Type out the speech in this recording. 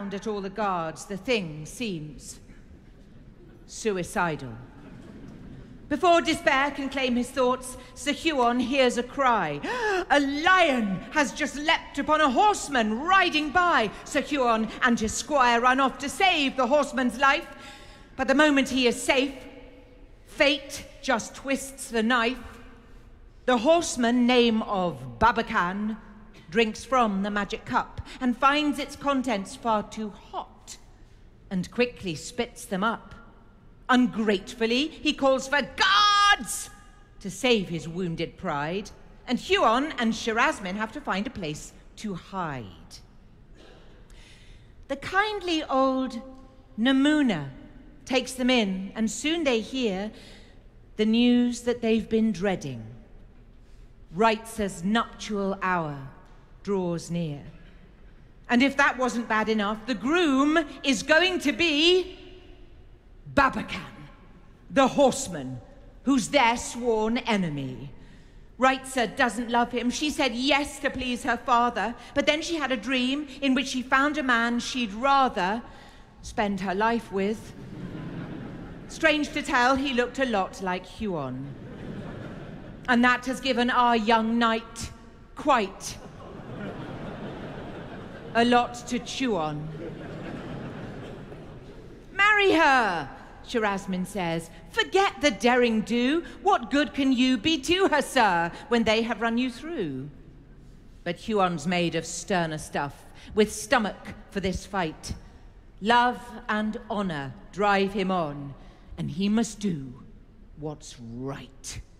frowned at all the guards, the thing seems suicidal. Before despair can claim his thoughts, Sir Huon hears a cry. A lion has just leapt upon a horseman riding by. Sir Huon and his squire run off to save the horseman's life. But the moment he is safe, fate just twists the knife. The horseman, name of Babacan, drinks from the magic cup and finds its contents far too hot and quickly spits them up. Ungratefully, he calls for guards to save his wounded pride, and Huon and Shirazmin have to find a place to hide. The kindly old Namuna takes them in, and soon they hear the news that they've been dreading. Reitzer's nuptial hour draws near. And if that wasn't bad enough, the groom is going to be Babacan, the horseman, who's their sworn enemy. Reitzer doesn't love him. She said yes to please her father, but then she had a dream in which she found a man she'd rather spend her life with. Strange to tell, he looked a lot like Huon. And that has given our young knight quite a lot to chew on. Marry her, Shirazmin says. Forget the daring do. What good can you be to her, sir, when they have run you through? But Huon's made of sterner stuff, with stomach for this fight. Love and honor drive him on, and he must do what's right.